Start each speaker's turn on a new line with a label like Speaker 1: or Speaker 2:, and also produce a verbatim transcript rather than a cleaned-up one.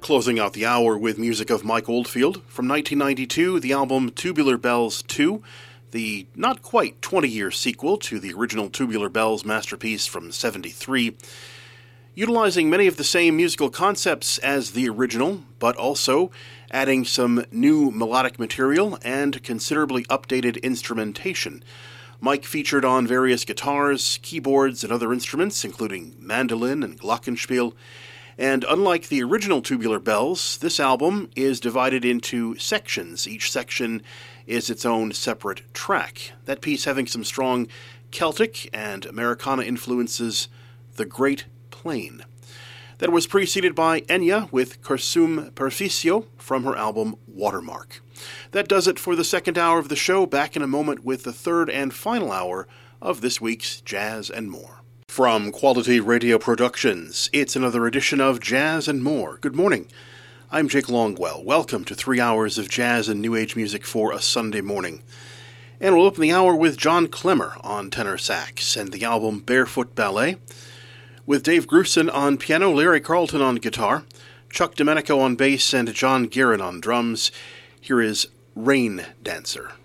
Speaker 1: Closing out the hour with music of Mike Oldfield. From nineteen ninety-two, the album Tubular Bells two, the not quite twenty-year sequel to the original Tubular Bells masterpiece from seventy-three, utilizing many of the same musical concepts as the original, but also adding some new melodic material and considerably updated instrumentation. Mike featured on various guitars, keyboards, and other instruments, including mandolin and glockenspiel. And unlike the original Tubular Bells, this album is divided into sections. Each section is its own separate track. That piece having some strong Celtic and Americana influences, The Great Plain. That was preceded by Enya with Cursum Perficio from her album Watermark. That does it for the second hour of the show. Back in a moment with the third and final hour of this week's Jazz and More. From Quality Radio Productions, it's another edition of Jazz and More. Good morning. I'm Jake Longwell. Welcome to three hours of jazz and new age music for a Sunday morning. And we'll open the hour with John Clemmer on tenor sax and the album Barefoot Ballet, with Dave Grusin on piano, Larry Carlton on guitar, Chuck Domenico on bass, and John Guerin on drums. Here is Rain Dancer.